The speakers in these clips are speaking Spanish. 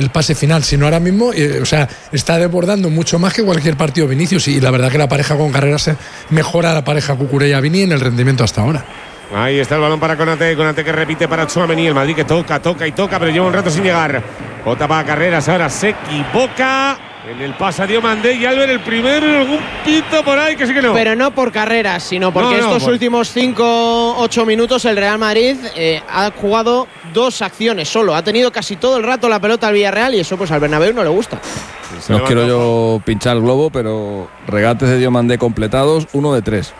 el pase final, sino ahora mismo, o sea, está desbordando mucho más que cualquier partido Vinicius, y la verdad que la pareja con Carreras mejora la pareja Cucurella-Vini en el rendimiento hasta ahora. Ahí está el balón para Konaté que repite para Tchouaméni. El Madrid que toca, pero lleva un rato sin llegar. Bota para Carreras, ahora se equivoca. En el pase a Diomandé y Albert el primero, algún pito por ahí que sí que no. Pero no por Carreras, sino porque estos últimos 5-8 minutos el Real Madrid ha jugado 2 acciones solo. Ha tenido casi todo el rato la pelota al Villarreal y eso pues al Bernabéu no le gusta. No quiero yo pinchar el globo, pero regates de Diomandé completados, 1 de 3.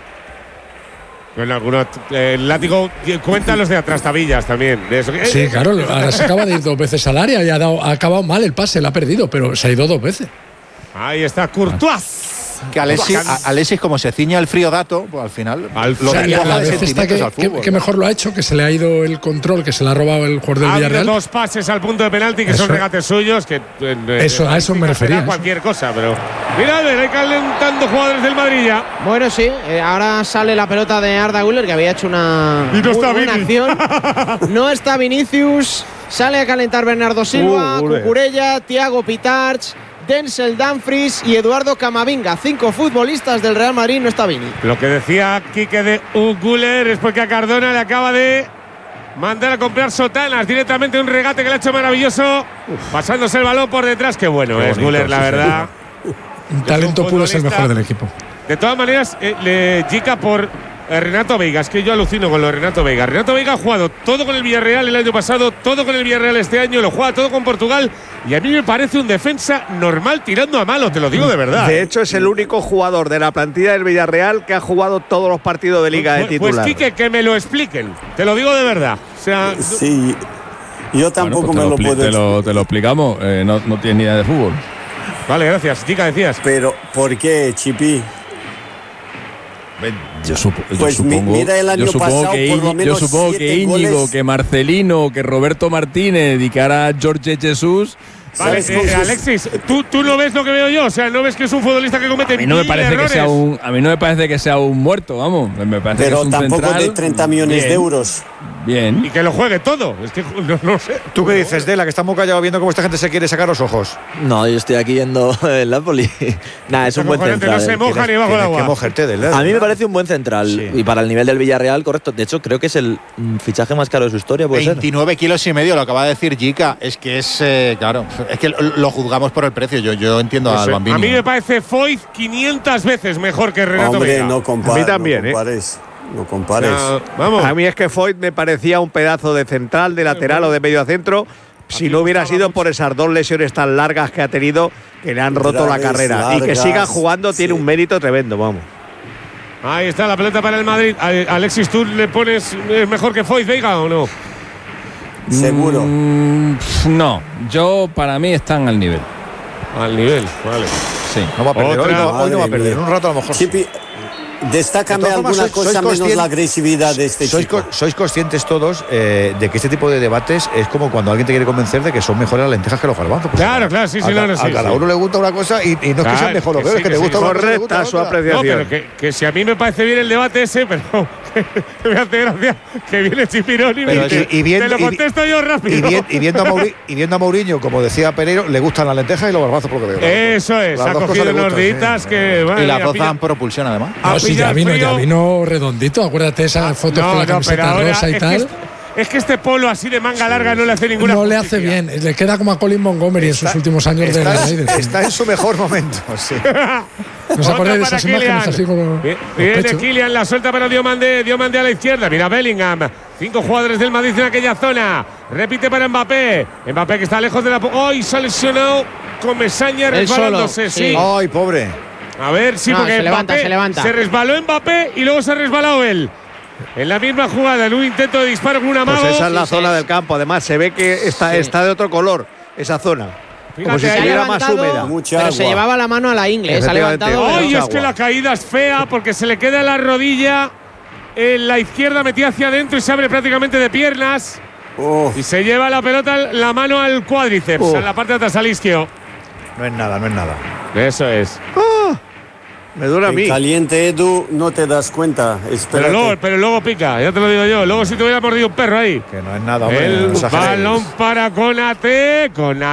Bueno, algunos, el látigo cuenta los de atrás tabillas también. De eso. Sí, claro, ahora se acaba de ir 2 veces al área y ha acabado mal el pase, la ha perdido, pero se ha ido 2 veces. Ahí está Courtois. Que Alexis, como se ciña el frío dato, pues al final la vez está que mejor lo ha hecho, que se le ha ido el control, que se le ha robado el jugador del Villarreal. 2 pases al punto de penalti que son regates suyos, que a eso me refería. Cualquier cosa, pero mira, hay calentando jugadores del Madrid ya. Bueno, sí, ahora sale la pelota de Arda Güler, que había hecho una buena acción. No está Vinicius, sale a calentar Bernardo Silva, Cucurella, Thiago Pitarch, Denzel Dumfries y Eduardo Camavinga. 5 futbolistas del Real Madrid, no está Vini. Lo que decía Quique de Güler es porque a Cardona le acaba de mandar a comprar sotanas directamente, un regate que le ha hecho maravilloso, pasándose el balón por detrás. Qué bueno es Güler, la verdad. Un talento puro, es el mejor del equipo. De todas maneras, le chica por Renato Veiga. Es que yo alucino con lo de Renato Veiga. Renato Veiga ha jugado todo con el Villarreal el año pasado, todo con el Villarreal este año, lo juega todo con Portugal, y a mí me parece un defensa normal tirando a malo, te lo digo de verdad. De hecho, es el único jugador de la plantilla del Villarreal que ha jugado todos los partidos de Liga de titular. Pues Quique, que me lo expliquen, te lo digo de verdad. O sea, sí, yo tampoco me lo puedo explicar. Te lo explicamos, no tienes ni idea de fútbol. Vale, gracias. Chica, decías. Pero, ¿por qué, Chipi? Yo supongo, mira el año pasado, por lo menos yo supongo que Íñigo, goles. Que Marcelino, que Roberto Martínez y que ahora Jorge Jesús. Vale, Alexis, ¿tú no ves lo que veo yo? O sea, ¿no ves que es un futbolista que comete mil errores? A mí no me parece que sea un muerto, vamos. Me parece pero que es un tampoco central, de 30 millones de euros. Bien. Y que lo juegue todo. Es que no sé. ¿Tú qué dices, Dela? Que estamos callados viendo cómo esta gente se quiere sacar los ojos. No, yo estoy aquí viendo el Napoli. Nada, es un buen central. No se moja ni bajo el agua. A mí me parece un buen central. Sí. Y para el nivel del Villarreal, correcto. De hecho, creo que es el fichaje más caro de su historia. 29 kilos y medio, lo acaba de decir Jica. Es que es, claro, es que lo juzgamos por el precio. Yo entiendo al Bambini. A mí me parece Foyth 500 veces mejor que Renato Veiga. No compares. A mí también, No compares. Vamos. A mí es que Foyth me parecía un pedazo de central, de lateral o de medio a centro. Si no hubiera sido por esas 2 lesiones tan largas que ha tenido, que le han roto la carrera. Largas, y que siga jugando tiene un mérito tremendo, vamos. Ahí está la pelota para el Madrid. Alexis, ¿tú le pones mejor que Foyth Veiga o no? Seguro. No, para mí están al nivel. Al nivel, vale. Sí. No va a perder, hoy no va a perder. En un rato a lo mejor. Chipi, destácame alguna cosa menos la agresividad de este chico. Sois conscientes todos de que este tipo de debates es como cuando alguien te quiere convencer de que son mejores las lentejas que los garbanzos. Claro, sí. A cada uno le gusta una cosa y no es que sea mejor o peor, es que te gusta una cosa. Correcta su apreciación. No, pero que si a mí me parece bien el debate ese, pero me hace gracia que viene Chipirón y te lo contesto yo rápido. Y viendo a Mourinho, como decía Pereiro, le gustan las lentejas y los garbanzos por lo que veo. Eso es, ha cogido unos días que… Y las dos dan propulsión además. Sí, ya vino redondito, acuérdate esas fotos con la camiseta rosa y tal. Es que este polo así de manga larga no le hace ninguna justicia. No le hace bien, le queda como a Colin Montgomery en sus últimos años de United. Está en su mejor momento, sí. ¿Nos acordáis de esas imágenes así como… Viene Kylian, la suelta para Diomandé a la izquierda, mira Bellingham. 5 jugadores del Madrid en aquella zona. Repite para Mbappé que está lejos de la… ¡Ay, se ha lesionado Comesaña resbalándose! Sí. ¡Ay, pobre! A ver, sí, porque se levanta. Se resbaló Mbappé y luego se ha resbalado él. En la misma jugada, en un intento de disparo con un amago. Pues esa es la zona del campo. Además, se ve que está de otro color esa zona. Fíjate, como si estuviera más húmeda. Pero se llevaba la mano a la ingle. Se ha levantado. ¡Ay, es que la caída es fea porque se le queda la rodilla en la izquierda metida hacia adentro y se abre prácticamente de piernas. Y se lleva la pelota, la mano al cuádriceps, en la parte de atrás al isquio. No es nada. Eso es. Me duele a mí. Caliente, Edu, no te das cuenta. Pero luego pica, ya te lo digo yo. Luego si te hubiera mordido un perro ahí. Que no es nada, hombre. El balón para Konaté.